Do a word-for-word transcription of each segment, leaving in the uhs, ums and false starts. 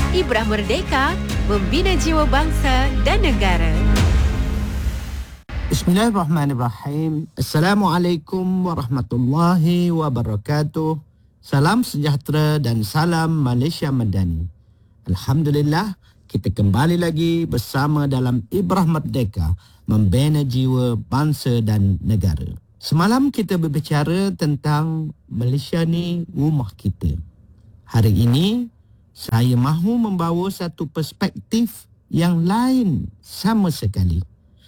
Ibrah Merdeka, membina jiwa bangsa dan negara. Bismillahirrahmanirrahim. Assalamualaikum warahmatullahi wabarakatuh. Salam sejahtera dan salam Malaysia Madani. Alhamdulillah, kita kembali lagi bersama dalam Ibrah Merdeka, membina jiwa bangsa dan negara. Semalam kita berbicara tentang Malaysia ni rumah kita. Hari ini, saya mahu membawa satu perspektif yang lain sama sekali.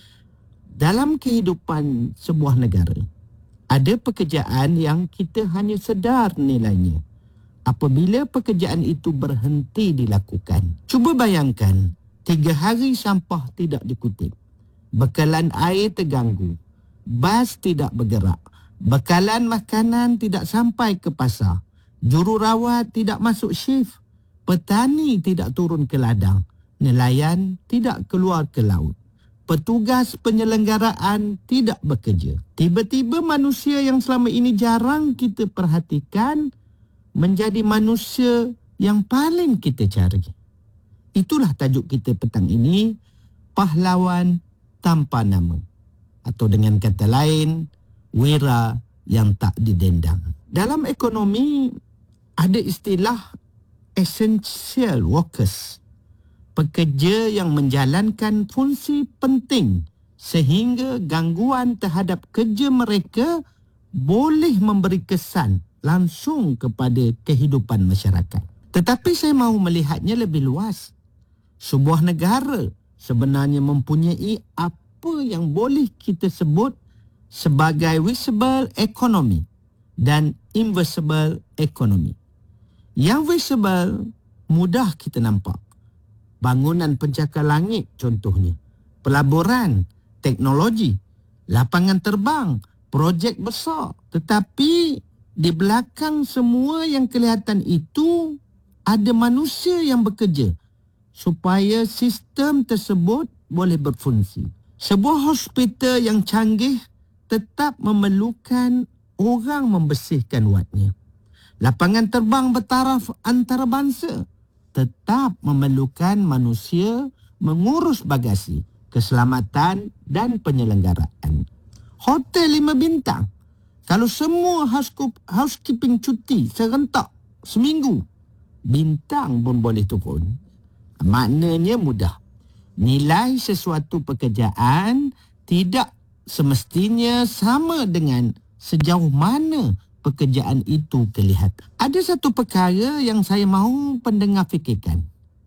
Dalam kehidupan sebuah negara, ada pekerjaan yang kita hanya sedar nilainya apabila pekerjaan itu berhenti dilakukan. Cuba bayangkan, tiga hari sampah tidak dikutip, bekalan air terganggu, bas tidak bergerak, bekalan makanan tidak sampai ke pasar, jururawat tidak masuk shift, petani tidak turun ke ladang, nelayan tidak keluar ke laut, petugas penyelenggaraan tidak bekerja. Tiba-tiba manusia yang selama ini jarang kita perhatikan menjadi manusia yang paling kita cari. Itulah tajuk kita petang ini, pahlawan tanpa nama. Atau dengan kata lain, wira yang tak didendang. Dalam ekonomi, ada istilah essential workers, pekerja yang menjalankan fungsi penting sehingga gangguan terhadap kerja mereka boleh memberi kesan langsung kepada kehidupan masyarakat. Tetapi saya mahu melihatnya lebih luas. Sebuah negara sebenarnya mempunyai apa yang boleh kita sebut sebagai visible economy dan invisible economy. Yang visible mudah kita nampak. Bangunan pencakar langit contohnya. Pelaburan, teknologi, lapangan terbang, projek besar. Tetapi di belakang semua yang kelihatan itu ada manusia yang bekerja supaya sistem tersebut boleh berfungsi. Sebuah hospital yang canggih tetap memerlukan orang membersihkan wadnya. Lapangan terbang bertaraf antarabangsa tetap memerlukan manusia mengurus bagasi, keselamatan dan penyelenggaraan. Hotel lima bintang, kalau semua housekeeping cuti serentak seminggu, bintang pun boleh turun. Maknanya mudah. Nilai sesuatu pekerjaan tidak semestinya sama dengan sejauh mana pekerjaan itu kelihatan. Ada satu perkara yang saya mahu pendengar fikirkan.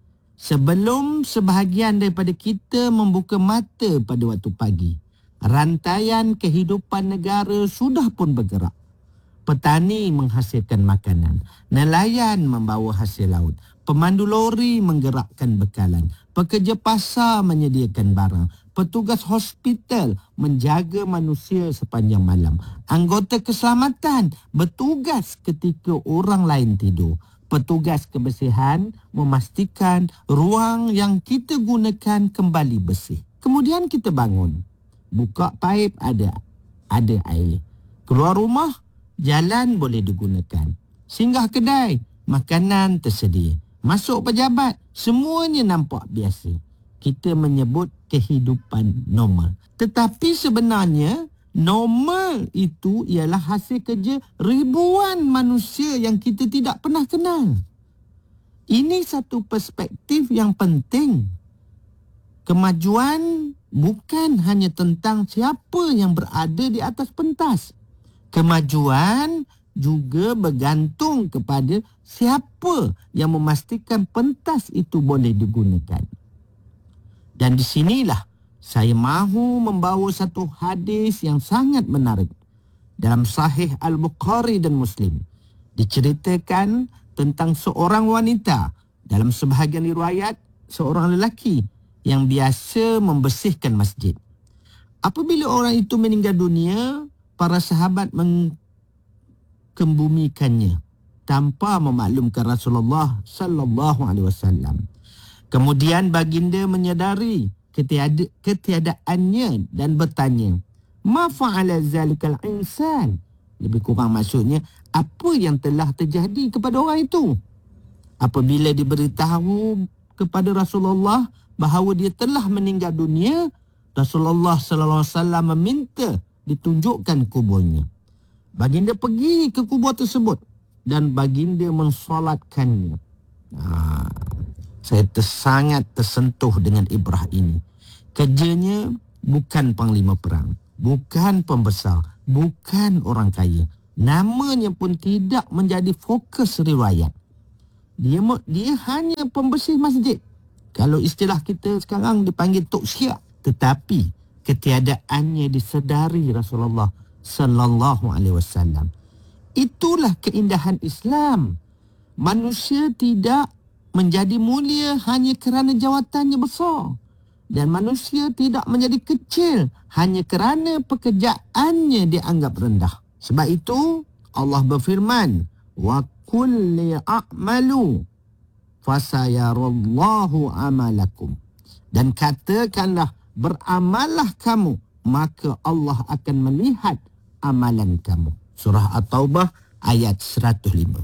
Sebelum sebahagian daripada kita membuka mata pada waktu pagi, rantaian kehidupan negara sudah pun bergerak. Petani menghasilkan makanan, nelayan membawa hasil laut, pemandu lori menggerakkan bekalan, pekerja pasar menyediakan barang, petugas hospital menjaga manusia sepanjang malam, anggota keselamatan bertugas ketika orang lain tidur, petugas kebersihan memastikan ruang yang kita gunakan kembali bersih. Kemudian kita bangun, buka paip ada, ada air. Keluar rumah, jalan boleh digunakan. Singgah kedai, makanan tersedia. Masuk pejabat, semuanya nampak biasa. Kita menyebut kehidupan normal. Tetapi sebenarnya, normal itu ialah hasil kerja ribuan manusia yang kita tidak pernah kenal. Ini satu perspektif yang penting. Kemajuan bukan hanya tentang siapa yang berada di atas pentas. Kemajuan juga bergantung kepada siapa yang memastikan pentas itu boleh digunakan. Dan di sinilah saya mahu membawa satu hadis yang sangat menarik. Dalam Sahih Al-Bukhari dan Muslim, diceritakan tentang seorang wanita, dalam sebahagian riwayat seorang lelaki yang biasa membersihkan masjid. Apabila orang itu meninggal dunia, para sahabat mengkebumikannya tanpa memaklumkan Rasulullah sallallahu alaihi wasallam. Kemudian baginda menyadari ketiada, ketiadaannya dan bertanya, "Ma fa'ala zalikal insan?" Lebih kurang maksudnya, apa yang telah terjadi kepada orang itu? Apabila diberitahu kepada Rasulullah bahawa dia telah meninggal dunia, Rasulullah sallallahu alaihi wasallam meminta ditunjukkan kuburnya. Baginda pergi ke kubur tersebut dan baginda mensolatkannya. Ha, saya tersangat tersentuh dengan ibrah ini. Kerjanya bukan panglima perang, bukan pembesar, bukan orang kaya. Namanya pun tidak menjadi fokus riwayat. Dia dia hanya pembersih masjid. Kalau istilah kita sekarang dipanggil tok syiah. Tetapi ketiadaannya disedari Rasulullah sallallahu alaihi wasallam. Itulah keindahan Islam. Manusia tidak menjadi mulia hanya kerana jawatannya besar. Dan manusia tidak menjadi kecil hanya kerana pekerjaannya dianggap rendah. Sebab itu Allah berfirman, wa kulli a'malu fasayarallahu amalakum. Dan katakanlah, beramallah kamu, maka Allah akan melihat amalan kamu. Surah At-Taubah ayat seratus lima.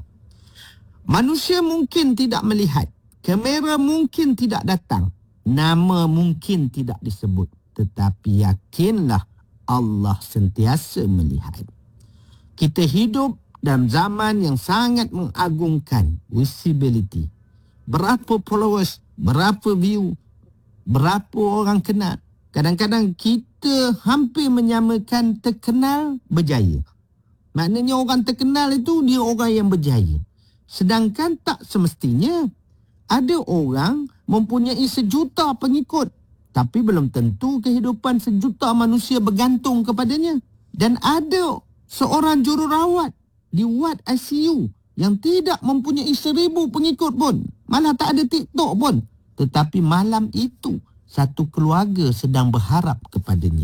Manusia mungkin tidak melihat, kamera mungkin tidak datang, nama mungkin tidak disebut, tetapi yakinlah Allah sentiasa melihat. Kita hidup dalam zaman yang sangat mengagungkan visibility. Berapa followers, berapa view, berapa orang kenal. Kadang-kadang kita hampir menyamakan terkenal berjaya. Maknanya orang terkenal itu dia orang yang berjaya. Sedangkan tak semestinya. Ada orang mempunyai sejuta pengikut, tapi belum tentu kehidupan sejuta manusia bergantung kepadanya. Dan ada seorang jururawat di ward I C U yang tidak mempunyai seribu pengikut pun, malah tak ada TikTok pun. Tetapi malam itu satu keluarga sedang berharap kepadanya.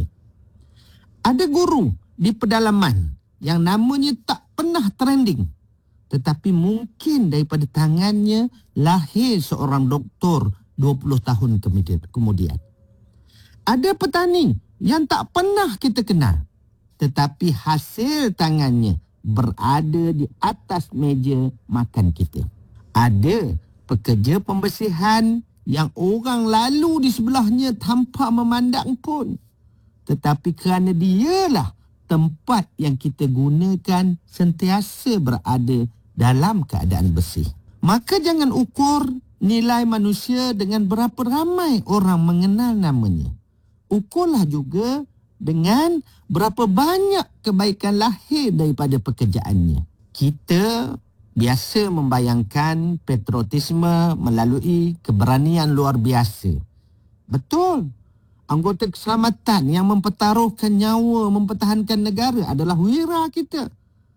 Ada guru di pedalaman yang namanya tak pernah trending, tetapi mungkin daripada tangannya lahir seorang doktor dua puluh tahun kemudian. Ada petani yang tak pernah kita kenal, tetapi hasil tangannya berada di atas meja makan kita. Ada pekerja pembersihan yang orang lalu di sebelahnya tanpa memandang pun, tetapi kerana dialah tempat yang kita gunakan sentiasa berada dalam keadaan bersih. Maka jangan ukur nilai manusia dengan berapa ramai orang mengenal namanya. Ukurlah juga dengan berapa banyak kebaikan lahir daripada pekerjaannya. Kita biasa membayangkan patriotisme melalui keberanian luar biasa. Betul. Anggota keselamatan yang mempertaruhkan nyawa mempertahankan negara adalah wira kita.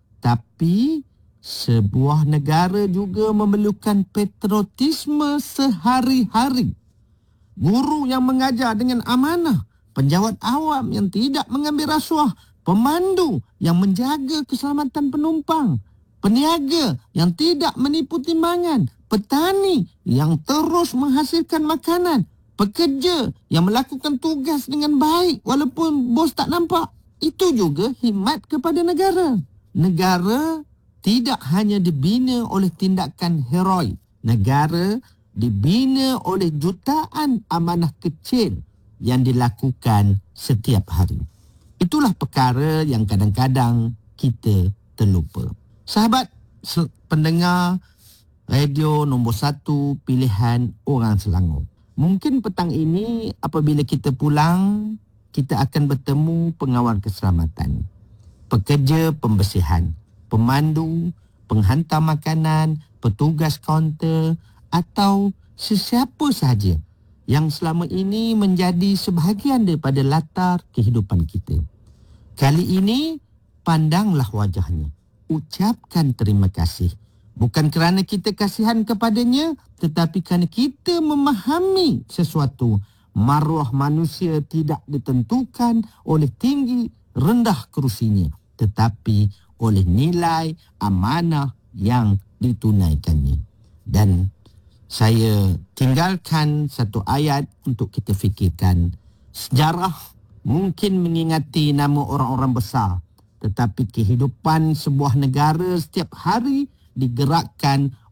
Tapi sebuah negara juga memerlukan patriotisme sehari-hari. Guru yang mengajar dengan amanah, penjawat awam yang tidak mengambil rasuah, pemandu yang menjaga keselamatan penumpang, peniaga yang tidak menipu timbangan, petani yang terus menghasilkan makanan, pekerja yang melakukan tugas dengan baik walaupun bos tak nampak. Itu juga khidmat kepada negara. Negara tidak hanya dibina oleh tindakan heroik. Negara dibina oleh jutaan amanah kecil yang dilakukan setiap hari. Itulah perkara yang kadang-kadang kita terlupa. Sahabat pendengar radio nombor satu pilihan orang Selangor. Mungkin petang ini apabila kita pulang, kita akan bertemu pengawal keselamatan, pekerja pembersihan, pemandu, penghantar makanan, petugas kaunter atau sesiapa sahaja yang selama ini menjadi sebahagian daripada latar kehidupan kita. Kali ini, pandanglah wajahnya. Ucapkan terima kasih. Bukan kerana kita kasihan kepadanya, tetapi kerana kita memahami sesuatu. Maruah manusia tidak ditentukan oleh tinggi rendah kerusinya, tetapi oleh nilai amanah yang ditunaikannya. Dan saya tinggalkan satu ayat untuk kita fikirkan. Sejarah mungkin mengingati nama orang-orang besar, tetapi kehidupan sebuah negara setiap hari digerakkan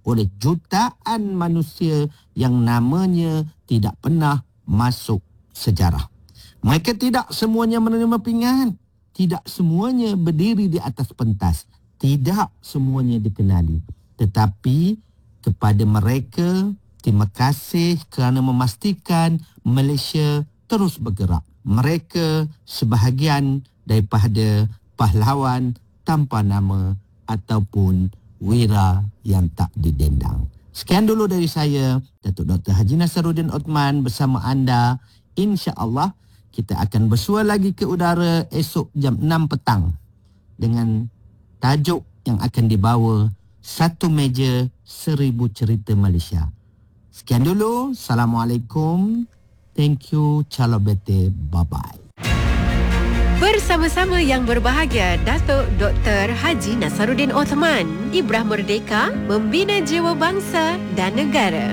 oleh jutaan manusia yang namanya tidak pernah masuk sejarah. Mereka tidak semuanya menerima pingat, tidak semuanya berdiri di atas pentas, tidak semuanya dikenali. Tetapi kepada mereka, terima kasih kerana memastikan Malaysia terus bergerak. Mereka sebahagian daripada pahlawan tanpa nama ataupun wira yang tak didendang. Sekian dulu dari saya, Datuk Doktor Haji Nasaruddin Othman bersama anda. InsyaAllah kita akan bersua lagi ke udara esok jam enam petang dengan tajuk yang akan dibawa Satu Meja Seribu Cerita Malaysia. Sekian dulu. Assalamualaikum. Thank you. Calabete. Bye-bye. Bersama-sama yang berbahagia, Datuk Doktor Haji Nasaruddin Othman, Ibrah Merdeka, membina jiwa bangsa dan negara.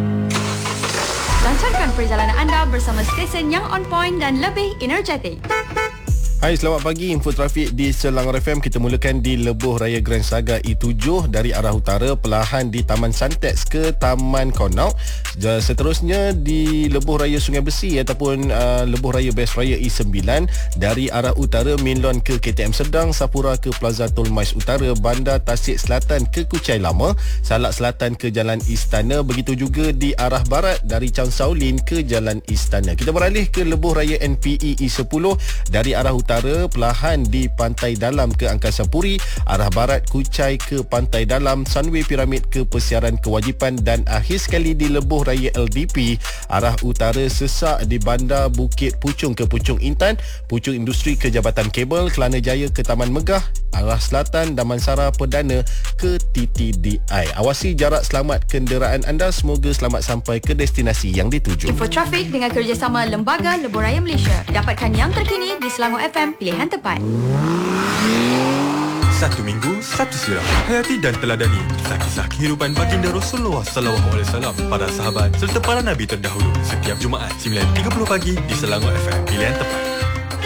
Lancarkan perjalanan anda bersama stesen yang on point dan lebih energetik. Hai, selamat pagi. Info trafik di Selangor F M. Kita mulakan di Lebuh Raya Grand Saga E tujuh dari arah utara, perlahan di Taman Santex ke Taman Connaught. Seterusnya di Lebuh Raya Sungai Besi ataupun uh, Lebuh Raya Best Raya E sembilan dari arah utara, Minlon ke K T M Sedang, Sapura ke Plaza Tolmais Utara, Bandar Tasik Selatan ke Kuchai Lama, Salak Selatan ke Jalan Istana. Begitu juga di arah barat dari Chang Shaolin ke Jalan Istana. Kita beralih ke Lebuh Raya N P E E sepuluh dari arah utara Utara, perlahan di Pantai Dalam ke Angkasa Puri, arah barat Kuchai ke Pantai Dalam, Sunway Piramid ke Persiaran Kewajipan, dan akhir sekali di Lebuh Raya L D P, arah utara sesak di Bandar Bukit Puchong ke Puchong Intan, Puchong Industri ke Jabatan Kabel, Kelana Jaya ke Taman Megah, arah selatan Damansara Perdana ke T T D I. Awasi jarak selamat kenderaan anda. Semoga selamat sampai ke destinasi yang dituju. Info trafik dengan kerjasama Lembaga Lebuh Raya Malaysia. Dapatkan yang terkini di Selangor F M, pilihan tepat. Satu minggu, satu sirah. Hayati dan teladani kisah-kisah kehidupan baginda Rasulullah sallallahu alaihi wasallam, para sahabat serta para nabi terdahulu. Setiap Jumaat sembilan tiga puluh pagi di Selangor F M, pilihan tepat.